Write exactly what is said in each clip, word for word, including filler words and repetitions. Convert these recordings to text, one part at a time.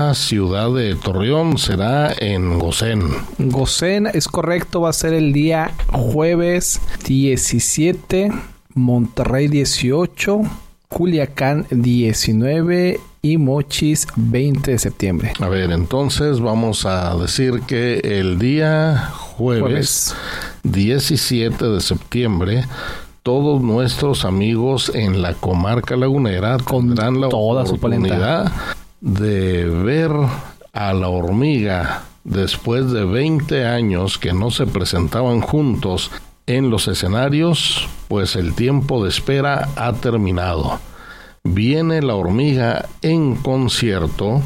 ciudad de Torreón será en Gosén. Gosén es correcto, va a ser el día jueves diecisiete, Monterrey dieciocho, Culiacán diecinueve y Mochis veinte de septiembre. A ver, entonces vamos a decir que el día jueves, jueves. diecisiete de septiembre, todos nuestros amigos en la comarca lagunera tendrán la toda oportunidad de ver a la hormiga después de veinte años que no se presentaban juntos en los escenarios, pues el tiempo de espera ha terminado. Viene la hormiga en concierto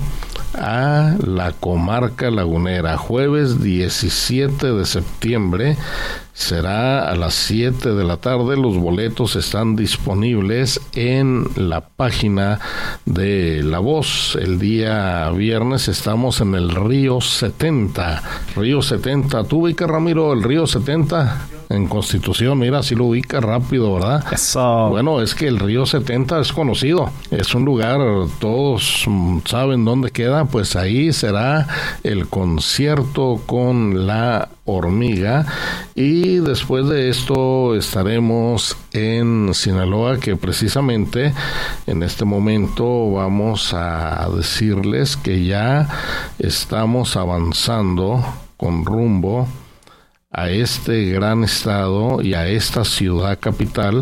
a la comarca lagunera, jueves diecisiete de septiembre, será a las siete de la tarde. Los boletos están disponibles en la página de La Voz. El día viernes estamos en el Río setenta. Río setenta, ¿tú ubicas, Ramiro, el Río setenta? En Constitución, mira, si lo ubica rápido, ¿verdad? Eso. Bueno, es que el Río setenta es conocido, es un lugar, todos saben dónde queda, pues ahí será el concierto con la hormiga, y después de esto estaremos en Sinaloa, que precisamente en este momento vamos a decirles que ya estamos avanzando con rumbo a este gran estado y a esta ciudad capital,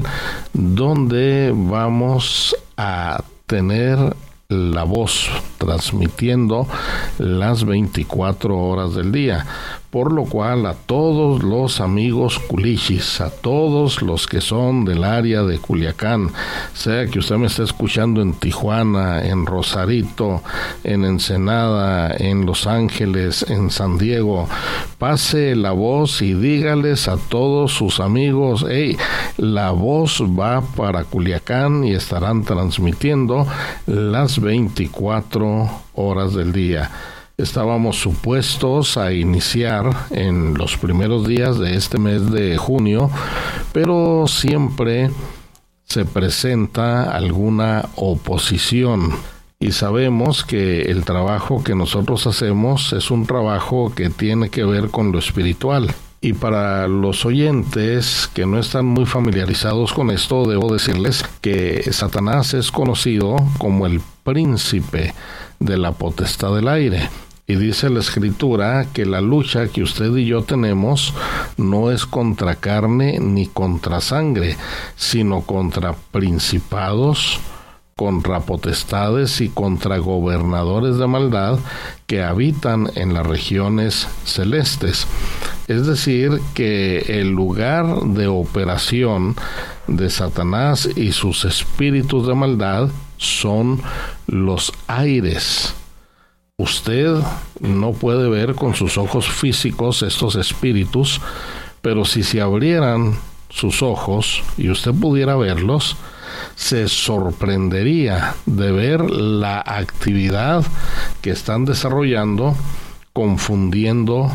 donde vamos a tener La Voz transmitiendo las veinticuatro horas del día, por lo cual a todos los amigos culichis, a todos los que son del área de Culiacán, sea que usted me esté escuchando en Tijuana, en Rosarito, en Ensenada, en Los Ángeles, en San Diego, pase La Voz y dígales a todos sus amigos, hey, La Voz va para Culiacán y estarán transmitiendo las veinticuatro horas del día. Estábamos supuestos a iniciar en los primeros días de este mes de junio, pero siempre se presenta alguna oposición, y sabemos que el trabajo que nosotros hacemos es un trabajo que tiene que ver con lo espiritual. Y para los oyentes que no están muy familiarizados con esto, debo decirles que Satanás es conocido como el príncipe de la potestad del aire. Y dice la Escritura que la lucha que usted y yo tenemos no es contra carne ni contra sangre, sino contra principados, contra potestades y contra gobernadores de maldad que habitan en las regiones celestes. Es decir, que el lugar de operación de Satanás y sus espíritus de maldad son los aires. Usted no puede ver con sus ojos físicos estos espíritus, pero si se abrieran sus ojos y usted pudiera verlos, se sorprendería de ver la actividad que están desarrollando, confundiendo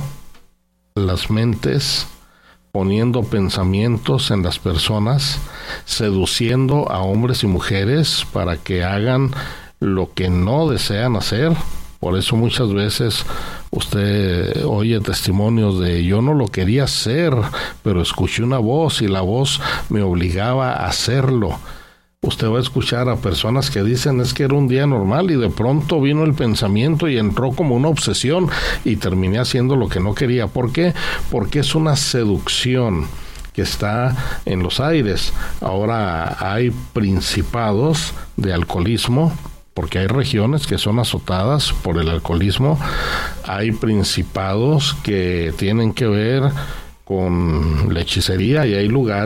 las mentes, poniendo pensamientos en las personas, seduciendo a hombres y mujeres para que hagan lo que no desean hacer. Por eso muchas veces usted oye testimonios de yo no lo quería hacer, pero escuché una voz y la voz me obligaba a hacerlo. Usted va a escuchar a personas que dicen es que era un día normal y de pronto vino el pensamiento y entró como una obsesión y terminé haciendo lo que no quería. ¿Por qué? Porque es una seducción que está en los aires. Ahora hay principados de alcoholismo, porque hay regiones que son azotadas por el alcoholismo. Hay principados que tienen que ver con la hechicería y hay lugares